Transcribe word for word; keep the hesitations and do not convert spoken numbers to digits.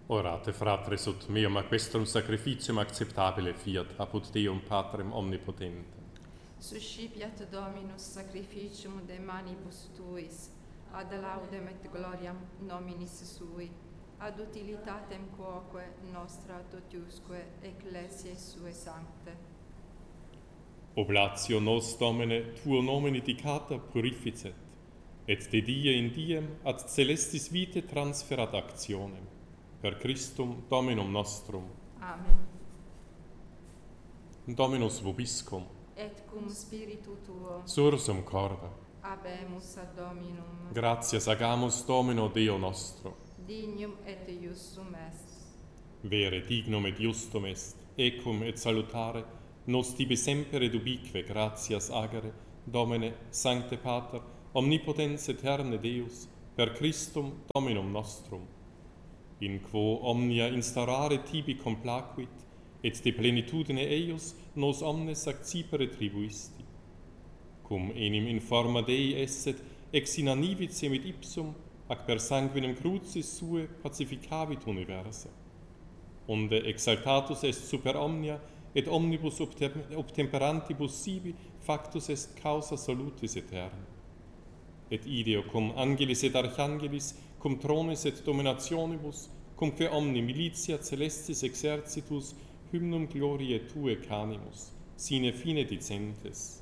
Orate, fratres, ut meum aquestrum sacrificium acceptabile fiat, apud Deum Patrem omnipotentem. Suscipiat Dominus sacrificium de manibus tuis, ad laudem et gloriam nominis sui, ad utilitatem quoque nostra totiusque ecclesiae sue sancte. Oblatio nos, Domine, tuo nomen dicata purificet, et de die in diem ad celestis vitae transferat actionem, per Christum Dominum nostrum. Amen. Dominus vobiscum, Et cum spiritu tuo, sursum corda. habemus ad Dominum. Gratias agamus Domino Deo nostro. Dignum et iustum est. Vere dignum et justum est, ecum et salutare, nos tibi semper et ubique gratias agere, Domine, Sancte Pater, omnipotens eterne Deus, per Christum Dominum nostrum, in quo omnia instaurare tibi complacuit, et de plenitudine eius nos omnes accipere tribuisti. Cum enim in forma Dei esset, ex in annivitsem et ipsum, ac per sanguinem crucis sue pacificavit universa. Onde exaltatus est super omnia, et omnibus obtemperantibus sibi factus est causa salutis aeterna. Et ideo cum angelis et archangelis, cum trones et dominationibus, cumque omni militia celestis exercitus, hymnum gloriae Tue canimus, sine fine dicentes.